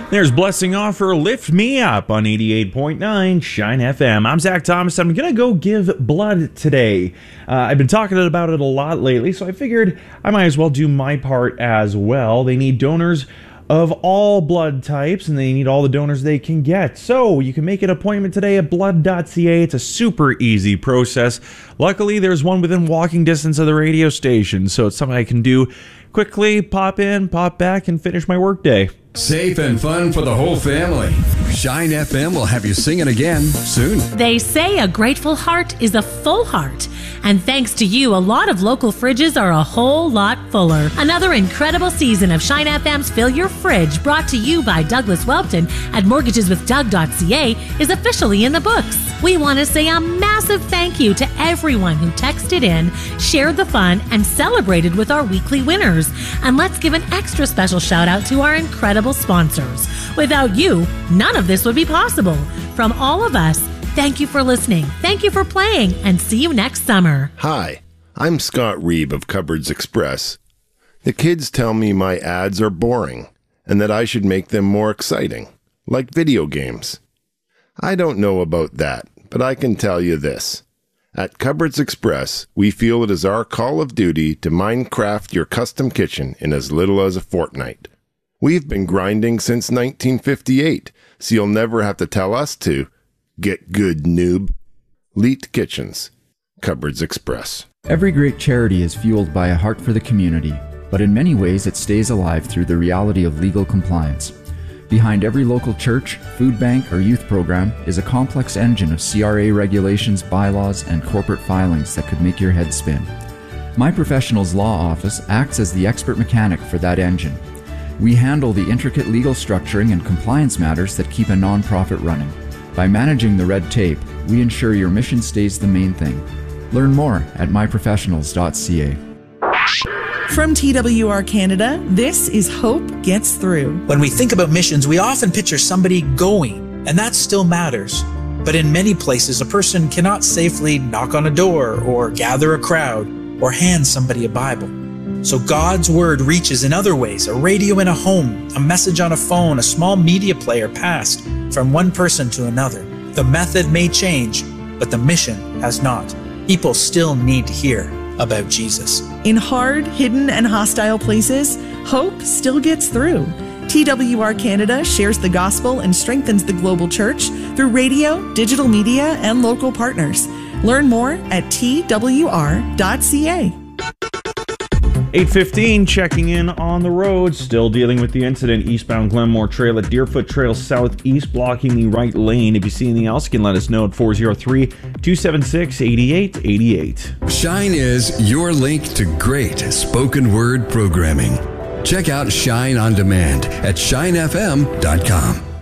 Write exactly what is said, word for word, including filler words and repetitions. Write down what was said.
There's Blessing Offer, Lift Me Up on eighty-eight point nine Shine F M. I'm Zach Thomas. I'm going to go give blood today. Uh, I've been talking about it a lot lately, so I figured I might as well do my part as well. They need donors of all blood types, and they need all the donors they can get. So you can make an appointment today at blood dot c a. It's a super easy process. Luckily, there's one within walking distance of the radio station, so it's something I can do quickly, pop in, pop back, and finish my workday. Safe and fun for the whole family. Shine F M will have you singing again soon. They say a grateful heart is a full heart. And thanks to you, a lot of local fridges are a whole lot fuller. Another incredible season of Shine F M's Fill Your Fridge, brought to you by Douglas Welpton at mortgages with doug dot c a, is officially in the books. We want to say a massive thank you to everyone who texted in, shared the fun, and celebrated with our weekly winners. And let's give an extra special shout out to our incredible sponsors. Without you, none of this would be possible. From all of us, thank you for listening, thank you for playing, and see you next summer. Hi, I'm Scott Reeb of Cupboards Express. The kids tell me my ads are boring and that I should make them more exciting, like video games. I don't know about that, but I can tell you this. At Cupboards Express, we feel it is our call of duty to Minecraft your custom kitchen in as little as a fortnight. We've been grinding since nineteen fifty-eight, so you'll never have to tell us to. Get good, noob. Leet Kitchens. Cupboards Express. Every great charity is fueled by a heart for the community, but in many ways it stays alive through the reality of legal compliance. Behind every local church, food bank, or youth program is a complex engine of C R A regulations, bylaws, and corporate filings that could make your head spin. My Professionals Law Office acts as the expert mechanic for that engine. We handle the intricate legal structuring and compliance matters that keep a nonprofit running. By managing the red tape, we ensure your mission stays the main thing. Learn more at my professionals dot c a. From T W R Canada, this is Hope Gets Through. When we think about missions, we often picture somebody going, and that still matters. But in many places, a person cannot safely knock on a door or gather a crowd or hand somebody a Bible. So God's Word reaches in other ways: a radio in a home, a message on a phone, a small media player passed from one person to another. The method may change, but the mission has not. People still need to hear about Jesus. In hard, hidden, and hostile places, hope still gets through. T W R Canada shares the gospel and strengthens the global church through radio, digital media, and local partners. Learn more at t w r dot c a. eight fifteen, checking in on the road. Still dealing with the incident. Eastbound Glenmore Trail at Deerfoot Trail Southeast, blocking the right lane. If you see anything else, you can let us know at four oh three, two seven six, eight eight eight eight. Shine is your link to great spoken word programming. Check out Shine on Demand at shine f m dot com.